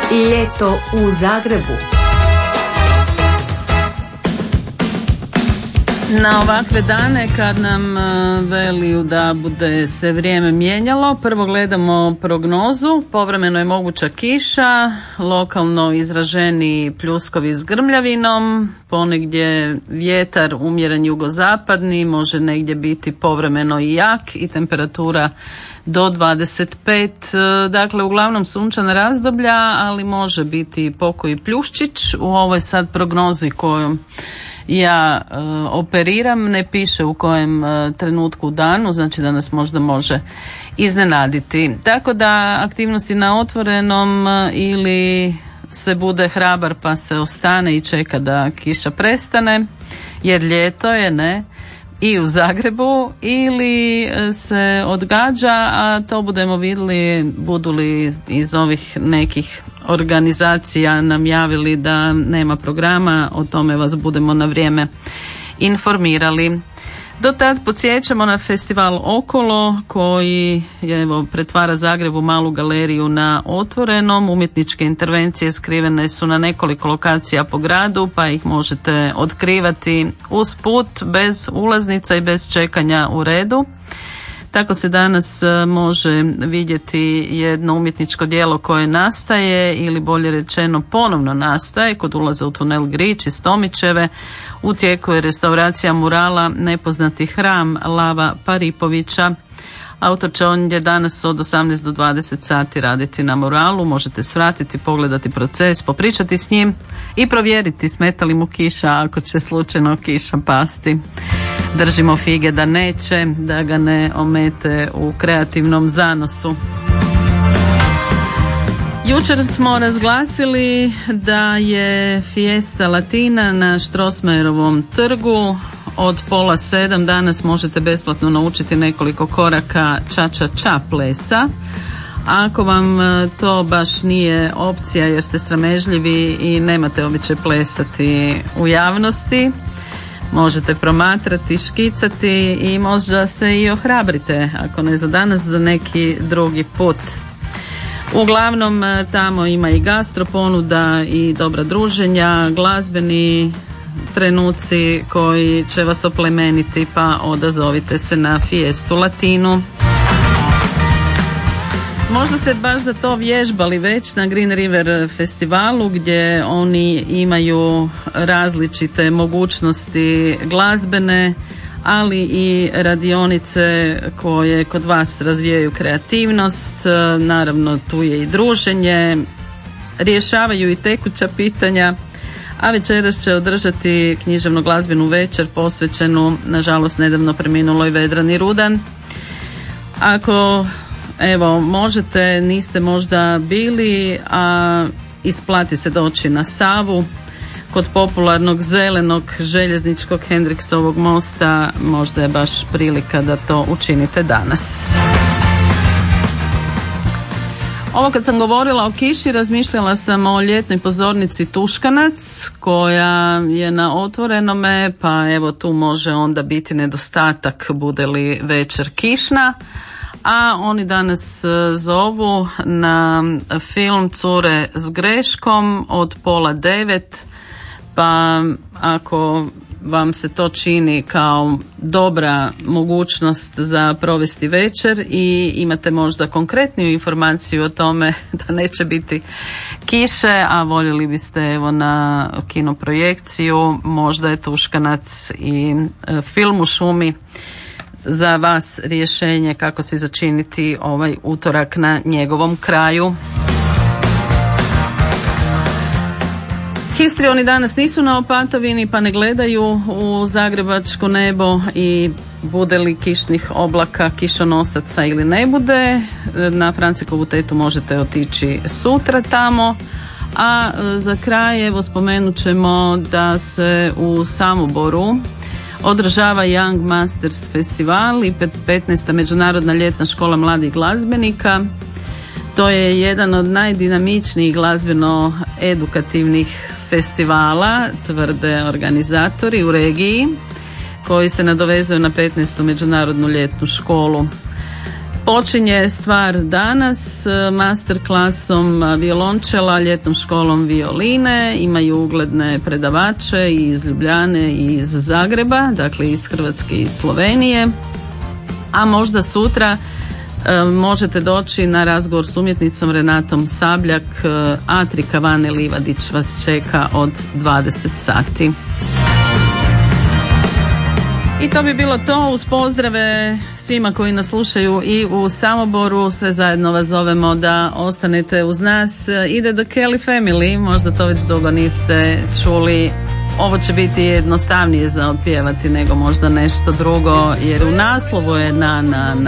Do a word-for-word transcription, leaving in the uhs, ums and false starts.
Ljeto u Zagrebu. Na ovakve dane kad nam veliju da bude se vrijeme mijenjalo, prvo gledamo prognozu. Povremeno je moguća kiša, lokalno izraženi pljuskovi s grmljavinom, ponegdje vjetar umjeren jugozapadni, može negdje biti povremeno i jak i temperatura do dvadeset pet, dakle uglavnom sunčana razdoblja, ali može biti pokoji pljuščić. U ovoj sad prognozi kojom ja e, operiram ne piše u kojem e, trenutku u danu, znači da nas možda može iznenaditi. Tako da aktivnosti na otvorenom e, ili se bude hrabar pa se ostane i čeka da kiša prestane, jer ljeto je, ne, i u Zagrebu, ili se odgađa, a to budemo vidjeli budu li iz ovih nekih organizacija nam javili da nema programa, o tome vas budemo na vrijeme informirali. Do tad podsjećamo na festival Okolo koji je, evo, pretvara Zagreb u malu galeriju na otvorenom. Umjetničke intervencije skrivene su na nekoliko lokacija po gradu, pa ih možete otkrivati uz put, bez ulaznica i bez čekanja u redu. Tako se danas može vidjeti jedno umjetničko djelo koje nastaje, ili bolje rečeno ponovno nastaje, kod ulaza u tunel Grič iz Tomićeve. U tijeku je restauracija murala Nepoznati hram Lava Paripovića. Autor će ondje danas od osamnaest do dvadeset sati raditi na muralu. Možete svratiti, pogledati proces, popričati s njim i provjeriti smeta li mu kiša, ako će slučajno kiša pasti. Držimo fige da neće, da ga ne omete u kreativnom zanosu. Jučer smo razglasili da je Fiesta Latina na Strossmayerovom trgu. Od pola sedam danas možete besplatno naučiti nekoliko koraka ča-ča-ča plesa. Ako vam to baš nije opcija jer ste sramežljivi i nemate običaj plesati u javnosti, možete promatrati, škicati i možda se i ohrabrite, ako ne za danas, za neki drugi put. Uglavnom tamo ima i gastro ponuda i dobra druženja, glazbeni trenuci koji će vas oplemeniti, pa odazovite se na Fiestu Latinu. Možda se baš za to vježbali već na Green River festivalu, gdje oni imaju različite mogućnosti glazbene, ali i radionice koje kod vas razvijaju kreativnost. Naravno, tu je i druženje, rješavaju i tekuća pitanja, a večeras će održati književno glazbenu večer posvećenu, nažalost, nedavno preminuloj Vedrani Rudan. Ako, evo, možete, niste možda bili, a isplati se doći na Savu, kod popularnog zelenog željezničkog Hendriksovog mosta, možda je baš prilika da to učinite danas. Ovo kad sam govorila o kiši, razmišljala sam o ljetnoj pozornici Tuškanac koja je na otvorenome, pa evo tu može onda biti nedostatak bude li večer kišna. A oni danas zovu na film Cure s greškom od pola devet, pa ako vam se to čini kao dobra mogućnost za provesti večer i imate možda konkretniju informaciju o tome da neće biti kiše, a voljeli biste evo na kinoprojekciju, možda je Tuškanac i film u šumi za vas rješenje kako si začiniti ovaj utorak na njegovom kraju. Histrioni danas nisu na Opatovini, pa ne gledaju u zagrebačko nebo i bude li kišnih oblaka, kišonosaca ili ne bude. Na Francikovu tetu možete otići sutra tamo. A za kraj evo spomenut ćemo da se u Samoboru održava Young Masters festival i petnaesta međunarodna ljetna škola mladih glazbenika. To je jedan od najdinamičnijih glazbeno-edukativnih festivala, tvrde organizatori u regiji, koji se nadovezuju na petnaestu međunarodnu ljetnu školu. Počinje stvar danas master klasom violončela, ljetnom školom violine. Imaju ugledne predavače i iz Ljubljane i iz Zagreba, dakle iz Hrvatske i Slovenije. A možda sutra e, možete doći na razgovor s umjetnicom Renatom Sabljak. e, Atri Kavane Livadić vas čeka od dvadeset sati. I to bi bilo to, uz pozdrave svima koji nas slušaju i u Samoboru. Sve zajedno vas zovemo da ostanete uz nas. Ide The Kelly Family, možda to već dugo niste čuli. Ovo će biti jednostavnije za otpjevati nego možda nešto drugo, jer u naslovu je na, na, na